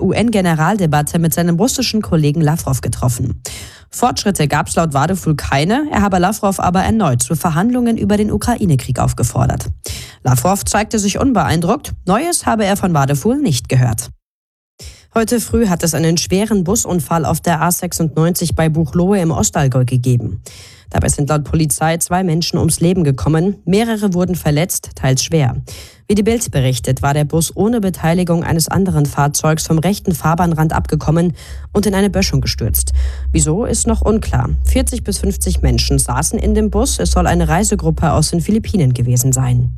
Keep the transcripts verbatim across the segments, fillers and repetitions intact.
U N-Generaldebatte mit seinem russischen Kollegen Lavrov getroffen. Fortschritte gab es laut Wadefuhl keine, er habe Lavrov aber erneut zu Verhandlungen über den Ukraine-Krieg aufgefordert. Lavrov zeigte sich unbeeindruckt, Neues habe er von Wadefuhl nicht gehört. Heute früh hat es einen schweren Busunfall auf der A sechsundneunzig bei Buchloe im Ostallgäu gegeben. Dabei sind laut Polizei zwei Menschen ums Leben gekommen, mehrere wurden verletzt, teils schwer. Wie die Bild berichtet, war der Bus ohne Beteiligung eines anderen Fahrzeugs vom rechten Fahrbahnrand abgekommen und in eine Böschung gestürzt. Wieso, ist noch unklar. vierzig bis fünfzig Menschen saßen in dem Bus, es soll eine Reisegruppe aus den Philippinen gewesen sein.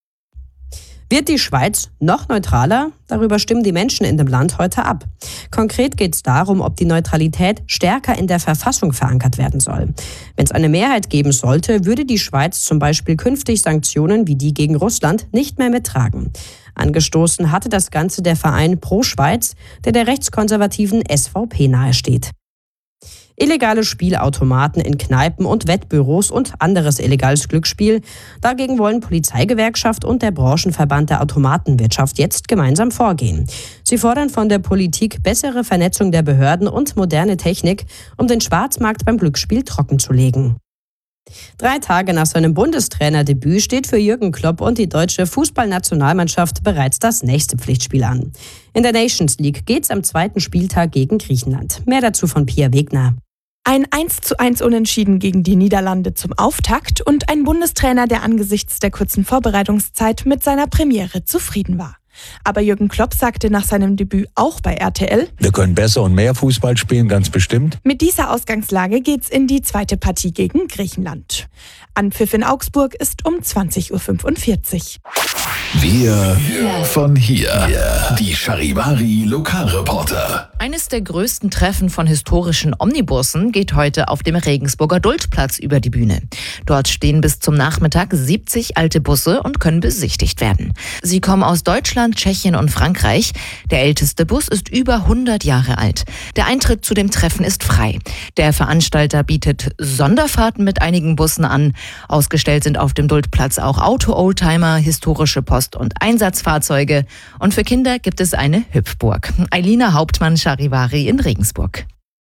Wird die Schweiz noch neutraler? Darüber stimmen die Menschen in dem Land heute ab. Konkret geht es darum, ob die Neutralität stärker in der Verfassung verankert werden soll. Wenn es eine Mehrheit geben sollte, würde die Schweiz zum Beispiel künftig Sanktionen wie die gegen Russland nicht mehr mittragen. Angestoßen hatte das Ganze der Verein Pro Schweiz, der der rechtskonservativen S V P nahesteht. Illegale Spielautomaten in Kneipen und Wettbüros und anderes illegales Glücksspiel. Dagegen wollen Polizeigewerkschaft und der Branchenverband der Automatenwirtschaft jetzt gemeinsam vorgehen. Sie fordern von der Politik bessere Vernetzung der Behörden und moderne Technik, um den Schwarzmarkt beim Glücksspiel trockenzulegen. Drei Tage nach seinem Bundestrainerdebüt steht für Jürgen Klopp und die deutsche Fußballnationalmannschaft bereits das nächste Pflichtspiel an. In der Nations League geht's am zweiten Spieltag gegen Griechenland. Mehr dazu von Pia Wegner. Ein eins zu eins Unentschieden gegen die Niederlande zum Auftakt und ein Bundestrainer, der angesichts der kurzen Vorbereitungszeit mit seiner Premiere zufrieden war. Aber Jürgen Klopp sagte nach seinem Debüt auch bei R T L: Wir können besser und mehr Fußball spielen, ganz bestimmt. Mit dieser Ausgangslage geht's in die zweite Partie gegen Griechenland. Anpfiff in Augsburg ist um zwanzig Uhr fünfundvierzig. Wir von hier. Die Charivari Lokalreporter. Eines der größten Treffen von historischen Omnibussen geht heute auf dem Regensburger Duldplatz über die Bühne. Dort stehen bis zum Nachmittag siebzig alte Busse und können besichtigt werden. Sie kommen aus Deutschland, Tschechien und Frankreich. Der älteste Bus ist über hundert Jahre alt. Der Eintritt zu dem Treffen ist frei. Der Veranstalter bietet Sonderfahrten mit einigen Bussen an. Ausgestellt sind auf dem Duldplatz auch Auto-Oldtimer, historische Post- und Einsatzfahrzeuge. Und für Kinder gibt es eine Hüpfburg. Eilina Hauptmann, Charivari in Regensburg.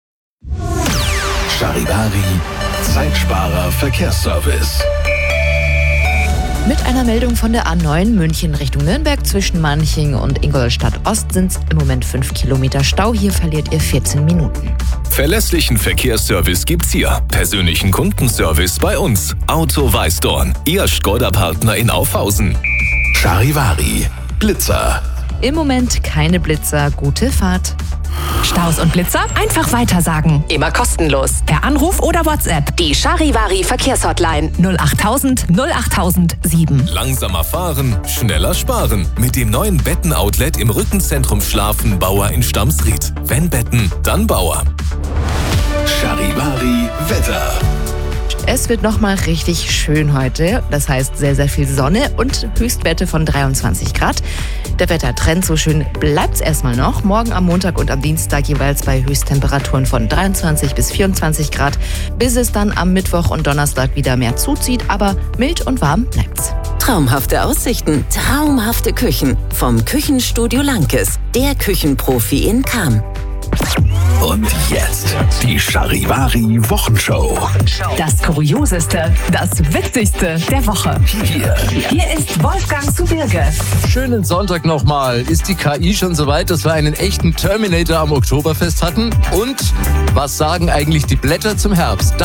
Charivari, Zeitsparer Verkehrsservice. Mit einer Meldung von der A neun München Richtung Nürnberg zwischen Manching und Ingolstadt Ost sind es im Moment fünf Kilometer Stau. Hier verliert ihr vierzehn Minuten. Verlässlichen Verkehrsservice gibt's hier. Persönlichen Kundenservice bei uns. Auto Weißdorn, Ihr Skoda-Partner in Aufhausen. Charivari, Blitzer. Im Moment keine Blitzer. Gute Fahrt. Staus und Blitzer einfach weitersagen. Immer kostenlos. Per Anruf oder WhatsApp. Die Charivari Verkehrshotline null achttausend null achttausend sieben. Langsamer fahren, schneller sparen. Mit dem neuen Betten-Outlet im Rückenzentrum Schlafen Bauer in Stamsried. Wenn Betten, dann Bauer. Charivari Wetter. Es wird nochmal richtig schön heute. Das heißt sehr, sehr viel Sonne und Höchstwerte von dreiundzwanzig Grad. Der Wettertrend, so schön bleibt's erstmal noch. Morgen am Montag und am Dienstag jeweils bei Höchsttemperaturen von dreiundzwanzig bis vierundzwanzig Grad. Bis es dann am Mittwoch und Donnerstag wieder mehr zuzieht. Aber mild und warm bleibt's. Traumhafte Aussichten, traumhafte Küchen. Vom Küchenstudio Lankes. Der Küchenprofi in Cham. Und jetzt die Charivari Wochenshow. Das Kurioseste, das Witzigste der Woche. Hier, Hier ist Wolfgang zu Birge. Schönen Sonntag nochmal. Ist die K I schon so weit, dass wir einen echten Terminator am Oktoberfest hatten? Und was sagen eigentlich die Blätter zum Herbst?